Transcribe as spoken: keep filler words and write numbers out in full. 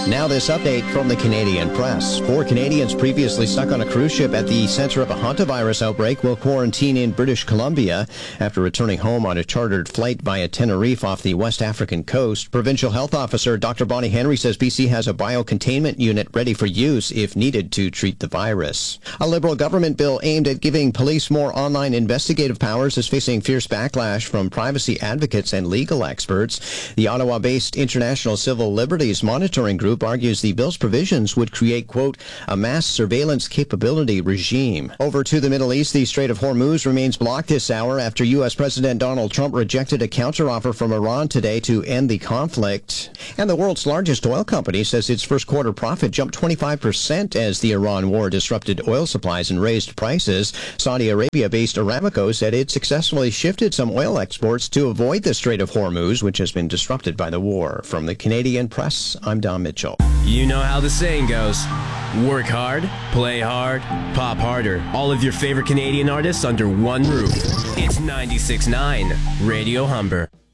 Now this update from the Canadian Press. Four Canadians previously stuck on a cruise ship at the center of a hantavirus outbreak will quarantine in British Columbia after returning home on a chartered flight via Tenerife off the West African coast. Provincial Health Officer Doctor Bonnie Henry says B C has a biocontainment unit ready for use if needed to treat the virus. A Liberal government bill aimed at giving police more online investigative powers is facing fierce backlash from privacy advocates and legal experts. The Ottawa-based International Civil Liberties Monitoring Group argues the bill's provisions would create, quote, a mass surveillance capability regime. Over to the Middle East, the Strait of Hormuz remains blocked this hour after U S. President Donald Trump rejected a counteroffer from Iran today to end the conflict. And the world's largest oil company says its first quarter profit jumped twenty-five percent as the Iran war disrupted oil supplies and raised prices. Saudi Arabia-based Aramco said it successfully shifted some oil exports to avoid the Strait of Hormuz, which has been disrupted by the war. From the Canadian Press, I'm Don Mitchell. You know how the saying goes. Work hard, play hard, pop harder. All of your favorite Canadian artists under one roof. It's ninety-six point nine Radio Humber.